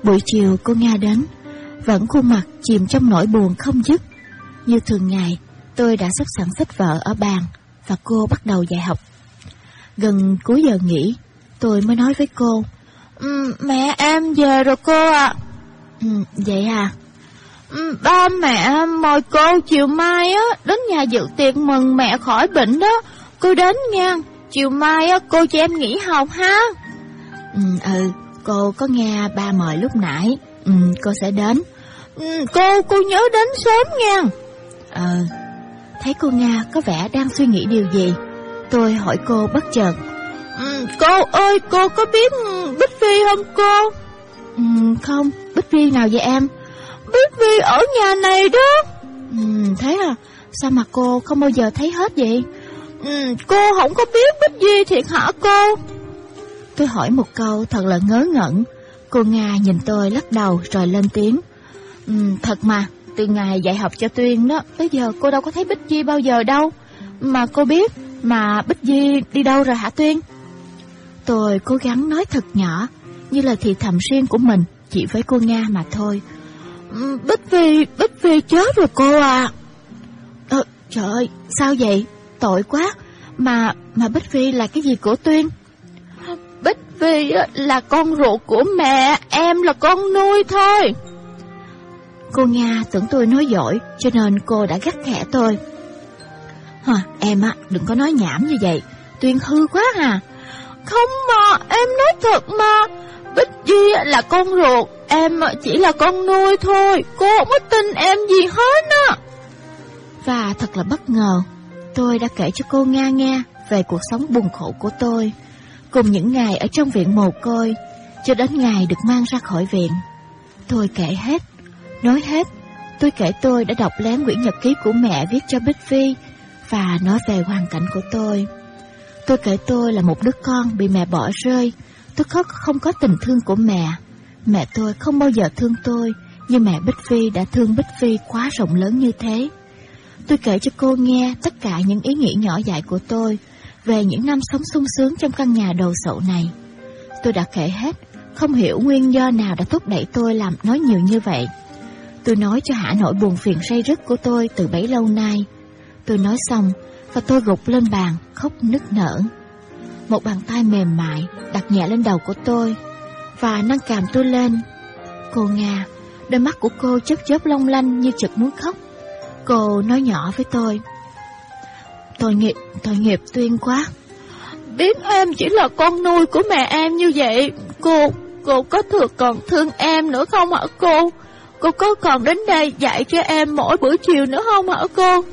Buổi chiều cô Nga đến, vẫn khuôn mặt chìm trong nỗi buồn không dứt. Như thường ngày, tôi đã sắp sẵn sách vở ở bàn và cô bắt đầu dạy học. Gần cuối giờ nghỉ, tôi mới nói với cô: Mẹ em về rồi cô ạ. Vậy à? Ba mẹ mời cô chiều mai á đến nhà dự tiệc mừng mẹ khỏi bệnh đó. Cô đến nha. Chiều mai á cô cho em nghỉ học ha. Cô có nghe ba mời lúc nãy. Cô sẽ đến. Cô nhớ đến sớm nha. Thấy cô Nga có vẻ đang suy nghĩ điều gì, tôi hỏi cô bất chợt: Cô ơi, cô có biết Bích Phi không cô? Không, Bích Phi nào vậy em? Bích Phi ở nhà này đó. Thế à? Sao mà cô không bao giờ thấy hết vậy? Cô không có biết Bích Phi thiệt hả cô? Tôi hỏi một câu thật là ngớ ngẩn. Cô Nga nhìn tôi lắc đầu rồi lên tiếng: Thật mà, từ ngày dạy học cho Tuyên đó tới giờ cô đâu có thấy Bích Di bao giờ đâu. Mà cô biết mà Bích Di đi đâu rồi hả Tuyên? Tôi cố gắng nói thật nhỏ, như là thì thầm riêng của mình chỉ với cô Nga mà thôi. Bích Phi chết rồi cô à. Trời ơi, sao vậy? Tội quá. Mà Bích Phi là cái gì của Tuyên? Bích Phi là con ruột của mẹ, em là con nuôi thôi. Cô Nga tưởng tôi nói dối, cho nên cô đã gắt khẽ tôi: Em đừng có nói nhảm như vậy, Tuyên hư quá à. Không mà, em nói thật mà. Bích Di là con ruột, em chỉ là con nuôi thôi. Cô không có tin em gì hết á. Và thật là bất ngờ, tôi đã kể cho cô Nga nghe về cuộc sống buồn khổ của tôi, cùng những ngày ở trong viện mồ côi, cho đến ngày được mang ra khỏi viện. Tôi kể hết, nói hết. Tôi kể tôi đã đọc lén quyển nhật ký của mẹ viết cho Bích Phi, và nói về hoàn cảnh của tôi. Tôi kể tôi là một đứa con bị mẹ bỏ rơi. Tôi không có tình thương của mẹ. Mẹ tôi không bao giờ thương tôi như mẹ Bích Phi đã thương Bích Phi quá rộng lớn như thế. Tôi kể cho cô nghe tất cả những ý nghĩ nhỏ dại của tôi về những năm sống sung sướng trong căn nhà đồ sộ này. Tôi đã kể hết, không hiểu nguyên do nào đã thúc đẩy tôi làm nói nhiều như vậy. Tôi nói cho hả nỗi buồn phiền ray rứt của tôi từ bấy lâu nay. Tôi nói xong và tôi gục lên bàn khóc nức nở. Một bàn tay mềm mại đặt nhẹ lên đầu của tôi và nâng cằm tôi lên. Cô Nga, đôi mắt của cô chớp chớp long lanh như chực muốn khóc. Cô nói nhỏ với tôi: Tội nghiệp Tuyên quá. Biết em chỉ là con nuôi của mẹ em như vậy, cô có còn thương em nữa không hả cô? Cô có còn đến đây dạy cho em mỗi buổi chiều nữa không hả cô?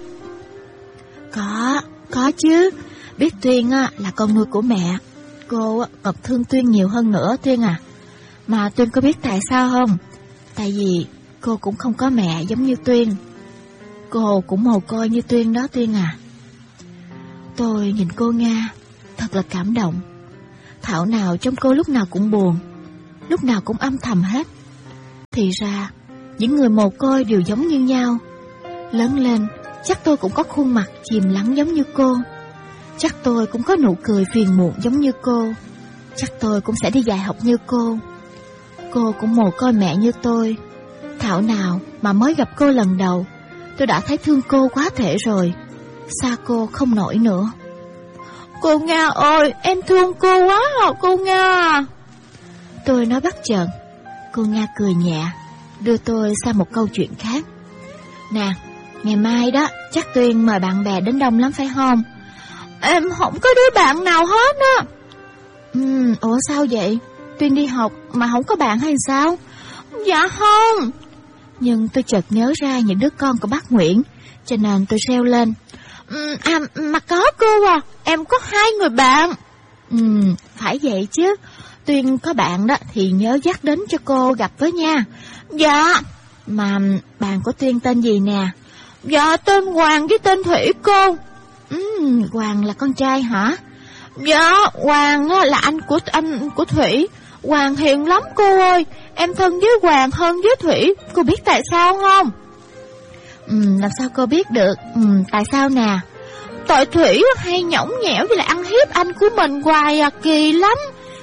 Có chứ. Biết Tuyên là con nuôi của mẹ, cô còn thương Tuyên nhiều hơn nữa Tuyên à. Mà Tuyên có biết tại sao không? Tại vì cô cũng không có mẹ giống như Tuyên. Cô cũng mồ côi như Tuyên đó Tuyên à. Tôi nhìn cô Nga, thật là cảm động. Thảo nào trong cô lúc nào cũng buồn, lúc nào cũng âm thầm hết. Thì ra những người mồ côi đều giống như nhau. Lớn lên chắc tôi cũng có khuôn mặt chìm lắng giống như cô. Chắc tôi cũng có nụ cười phiền muộn giống như cô. Chắc tôi cũng sẽ đi dạy học như cô. Cô cũng mồ côi mẹ như tôi. Thảo nào mà mới gặp cô lần đầu, tôi đã thấy thương cô quá thể rồi. Xa cô không nổi nữa. Cô Nga ơi, em thương cô quá hả cô Nga? Tôi nói bất chợt. Cô Nga cười nhẹ, đưa tôi sang một câu chuyện khác. Nè, ngày mai đó chắc Tuyên mời bạn bè đến đông lắm phải không? Em không có đứa bạn nào hết á. Ủa sao vậy? Tuyên đi học mà không có bạn hay sao? Dạ không. Nhưng tôi chợt nhớ ra những đứa con của bác Nguyễn, cho nên tôi reo lên. Mà có cô à, em có 2 người bạn. Phải vậy chứ. Tuyên có bạn đó thì nhớ dắt đến cho cô gặp với nha. Dạ. Mà bạn của Tuyên tên gì nè? Dạ tên Hoàng với tên Thủy cô. Hoàng là con trai hả? Dạ, Hoàng là anh của Thủy. Hoàng hiền lắm cô ơi. Em thân với Hoàng hơn với Thủy. Cô biết tại sao không? Làm sao cô biết được? Tại sao nè? Tại Thủy hay nhõng nhẽo với lại ăn hiếp anh của mình hoài à, kỳ lắm.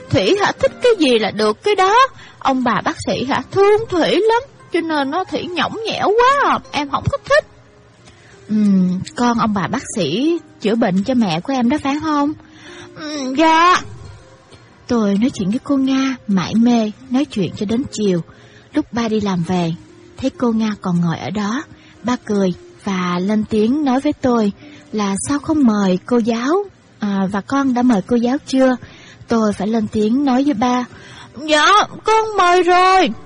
Thủy hả, thích cái gì là được cái đó. Ông bà bác sĩ hả, thương Thủy lắm, cho nên nó Thủy nhõng nhẽo quá à, em không có thích. Con ông bà bác sĩ chữa bệnh cho mẹ của em đó phải không? Dạ. Tôi nói chuyện với cô Nga mải mê, nói chuyện cho đến chiều. Lúc ba đi làm về, thấy cô Nga còn ngồi ở đó, ba cười và lên tiếng nói với tôi là sao không mời cô giáo, và con đã mời cô giáo chưa? Tôi phải lên tiếng nói với ba, dạ con mời rồi.